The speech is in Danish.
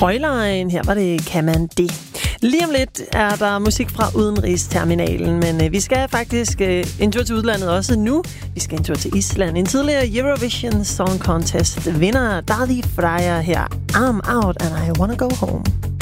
Højlejen, her var det Kan man det. Lige om lidt er der musik fra Udenrigsterminalen, men vi skal faktisk en tur til udlandet også nu. Vi skal en tur til Island. En tidligere Eurovision Song Contest vinder Daði Freyr her. I'm out and I wanna go home.